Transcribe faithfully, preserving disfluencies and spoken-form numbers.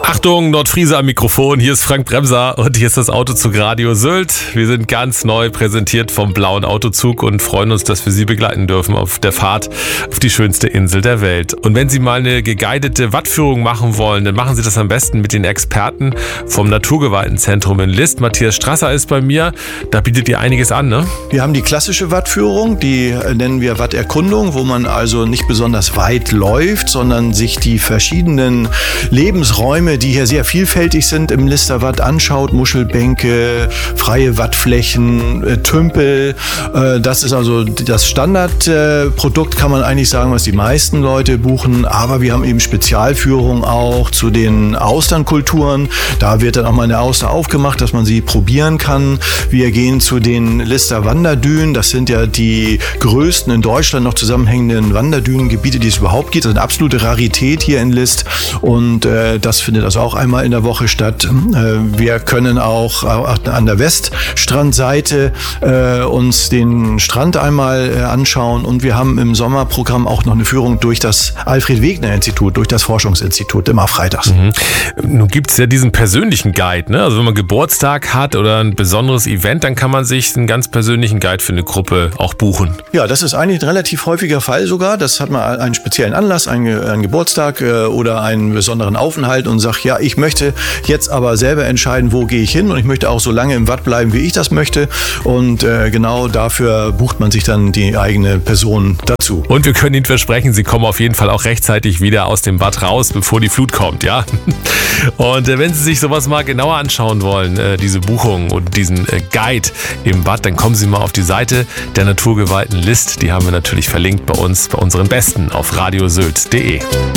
Achtung, Nordfriese am Mikrofon, hier ist Frank Bremser und hier ist das Autozug Radio Sylt. Wir sind ganz neu präsentiert vom blauen Autozug und freuen uns, dass wir Sie begleiten dürfen auf der Fahrt auf die schönste Insel der Welt. Und wenn Sie mal eine geguidete Wattführung machen wollen, dann machen Sie das am besten mit den Experten vom Naturgewaltenzentrum in List. Matthias Strasser ist bei mir, da bietet ihr einiges an, ne? Wir haben die klassische Wattführung, die nennen wir Watterkundung, wo man also nicht besonders weit läuft, sondern sich die verschiedenen Lebensräume, die hier sehr vielfältig sind, im Lister Watt anschaut. Muschelbänke, freie Wattflächen, äh, Tümpel. Äh, das ist also das Standardprodukt, äh, kann man eigentlich sagen, was die meisten Leute buchen. Aber wir haben eben Spezialführungen auch zu den Austernkulturen. Da wird dann auch mal eine Auster aufgemacht, dass man sie probieren kann. Wir gehen zu den Lister Wanderdünen. Das sind ja die größten in Deutschland noch zusammenhängenden Wanderdünengebiete, die es überhaupt gibt. Das ist eine absolute Rarität hier in List. Und äh, das findet also auch einmal in der Woche statt. Äh, wir können auch, auch an der Weststrandseite äh, uns den Strand einmal äh, anschauen. Und wir haben im Sommerprogramm auch noch eine Führung durch das Alfred-Wegener-Institut, durch das Forschungsinstitut, immer freitags. Mhm. Nun gibt es ja diesen persönlichen Guide, ne? Also wenn man Geburtstag hat oder ein besonderes Event, dann kann man sich einen ganz persönlichen Guide für eine Gruppe auch buchen. Ja, das ist eigentlich ein relativ häufiger Fall sogar. Das hat man einen speziellen Anlass, einen, einen Geburtstag äh, oder einen besonderen Aufenthalt und sagt, ja, ich möchte jetzt aber selber entscheiden, wo gehe ich hin, und ich möchte auch so lange im Watt bleiben, wie ich das möchte. Und äh, genau dafür bucht man sich dann die eigene Person dazu. Und wir können Ihnen versprechen, Sie kommen auf jeden Fall auch rechtzeitig wieder aus dem Watt raus, bevor die Flut kommt, ja? Und äh, wenn Sie sich sowas mal genauer anschauen wollen, äh, diese Buchung und diesen äh, Guide im Watt, dann kommen Sie mal auf die Seite der Naturgewalten List. Die haben wir natürlich verlinkt bei uns, bei unseren Besten auf radiosylt punkt de.